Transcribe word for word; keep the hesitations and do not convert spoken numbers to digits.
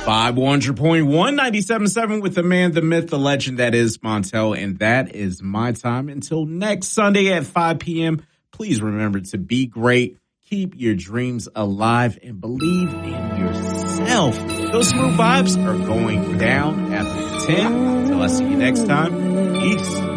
five hundred point one, ninety-seven point seven with the man, the myth, the legend that is Montel. And that is my time. Until next Sunday at five p.m., please remember to be great, keep your dreams alive, and believe in yourself. Those smooth vibes are going down after ten. Until I see you next time, peace.